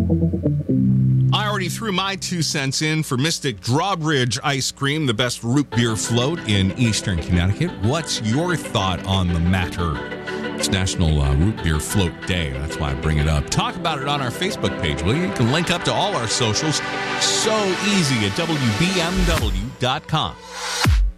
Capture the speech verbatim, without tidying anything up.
I already threw my two cents in for Mystic Drawbridge Ice Cream, the best root beer float in Eastern Connecticut. What's your thought on the matter? It's National uh, Root Beer Float Day. That's why I bring it up. Talk about it on our Facebook page, will you? You can link up to all our socials. So easy at W B M W dot com.